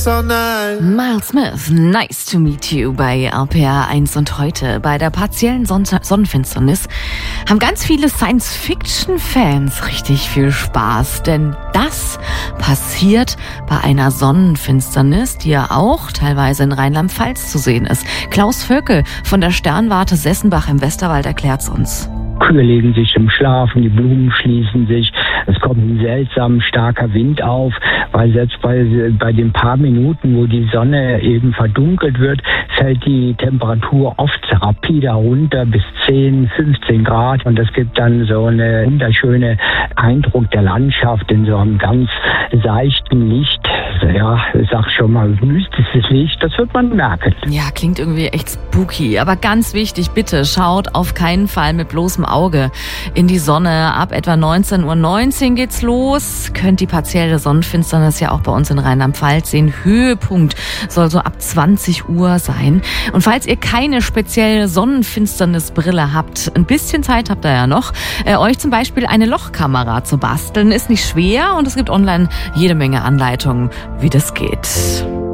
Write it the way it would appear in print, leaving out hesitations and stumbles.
all night. Miles Smith, Nice to Meet You bei RPR 1 und heute bei der partiellen Sonnenfinsternis haben ganz viele Science-Fiction-Fans richtig viel Spaß, denn das passiert bei einer Sonnenfinsternis, die ja auch teilweise in Rheinland-Pfalz zu sehen ist. Klaus Völkel von der Sternwarte Sessenbach im Westerwald erklärt's uns. Kühe legen sich zum Schlafen, die Blumen schließen sich, es kommt ein seltsam starker Wind auf, weil selbst bei den paar Minuten, wo die Sonne eben verdunkelt wird, fällt die Temperatur oft rapide runter bis 10, 15 Grad und das gibt dann so eine wunderschöne Eindruck der Landschaft in so einem ganz seichten Licht. Ja, ich sag schon mal, mystisches Licht, das wird man merken. Ja, klingt irgendwie echt spooky, aber ganz wichtig, bitte schaut auf keinen Fall mit bloßem Auge in die Sonne. Ab etwa 19:19 Uhr geht's los. Könnt die partielle Sonnenfinsternis ja auch bei uns in Rheinland-Pfalz sehen. Höhepunkt soll so ab 20 Uhr sein. Und falls ihr keine spezielle Sonnenfinsternisbrille habt, ein bisschen Zeit habt ihr ja noch, euch zum Beispiel eine Lochkamera zu basteln, ist nicht schwer und es gibt online jede Menge Anleitungen, wie das geht.